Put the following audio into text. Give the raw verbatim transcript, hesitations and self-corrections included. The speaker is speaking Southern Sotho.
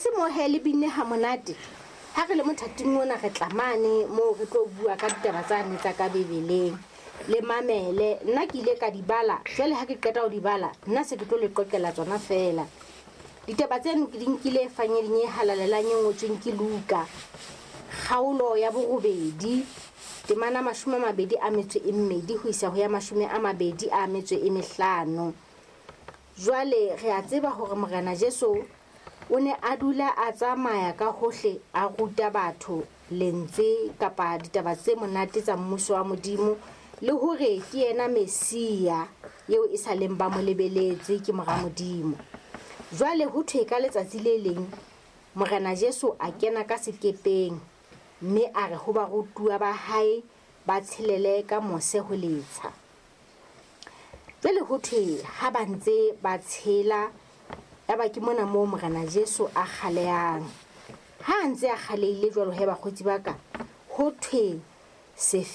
se mo hele binne ha monate ha re le mothating ona re tlamane mo re tlo bua ka ditaba tsane tsa ka bebeleng le mamele nna ke ile ka di bala jwale ha ke qeta ho di bala nna se ke tlo le qoqela tsona fela ditaba tseno ke dinkile fanyeding e halalelang e ngotsweng ke Luka kgaolo ya borobedi temana mashome a mabedi a metso e mmedi ho isa ho ya mashome a mabedi a metso e mehlano. Jwale re a tseba hore Morena Jesu o ne a dula a tsamaya ka hohle a ruta batho lentswe kapa ditaba tse monate tsa mmuso wa Modimo le hore ke yena Mesia eo e sa leng ba mo lebeletse ke mora Modimo. Jwale ho thwe ka letsatsi le leng Morena Jesu a kena ka sekepeng mme a re ho ba rutuwa ba hae ba tshelele ka mose ho letsha. Jwale ho thwe ha ba ntse ba tshela ya ba ke mona mo Morena Jesu a kgalehang ha ntse a kgalehile jwalo he ba kgotsi ba ka ho thwe se